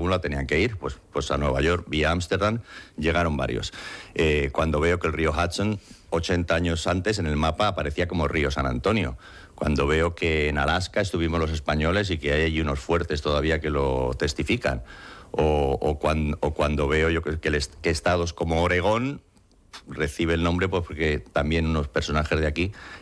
algún lado tenían que ir, pues a Nueva York, vía Ámsterdam, llegaron varios. Cuando veo que el río Hudson, 80 años antes, en el mapa aparecía como río San Antonio. Cuando veo que en Alaska estuvimos los españoles y que hay allí unos fuertes todavía que lo testifican. O cuando veo yo que estados como Oregón recibe el nombre, pues porque también unos personajes de aquí